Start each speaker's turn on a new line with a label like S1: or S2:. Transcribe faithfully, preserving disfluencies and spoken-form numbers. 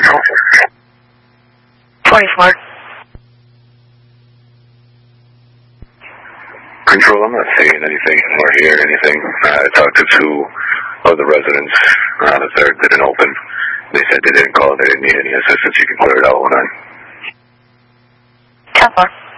S1: twenty-four.
S2: Control, I'm not seeing anything or hearing anything. Uh, I talked to two of the residents. Uh, the third didn't open. They said they didn't call. They didn't need any assistance. You can clear it out one night.
S1: ten four.